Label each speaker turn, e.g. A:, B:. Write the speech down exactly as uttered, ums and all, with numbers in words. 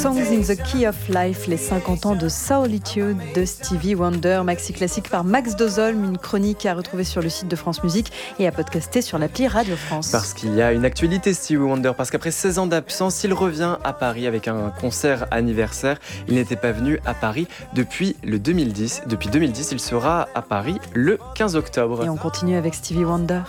A: Songs in the Key of Life, les cinquante ans de Solitude de Stevie Wonder, maxi classique par Max Dozolm, une chronique à retrouver sur le site de France Musique et à podcaster sur l'appli Radio France.
B: Parce qu'il y a une actualité Stevie Wonder, parce qu'après seize ans d'absence, il revient à Paris avec un concert anniversaire. Il n'était pas venu à Paris depuis le deux mille dix. Depuis deux mille dix, il sera à Paris le quinze octobre.
A: Et on continue avec Stevie Wonder.